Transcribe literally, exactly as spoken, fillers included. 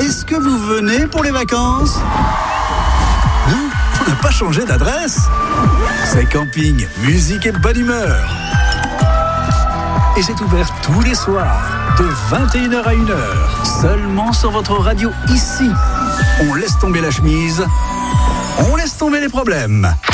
Est-ce que vous venez pour les vacances ? Non, on n'a pas changé d'adresse. C'est camping, musique et bonne humeur. Et c'est ouvert tous les soirs, de vingt et une heures à une heure, seulement sur votre radio ici. On laisse tomber la chemise, on laisse tomber les problèmes.